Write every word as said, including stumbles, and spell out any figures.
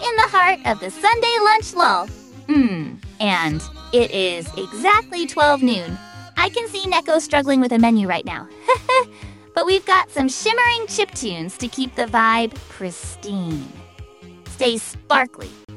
in the heart of the Sunday lunch lull. Mmm, and it is exactly twelve noon. I can see Neko struggling with a menu right now. But we've got some shimmering chip tunes to keep the vibe pristine. Stay sparkly.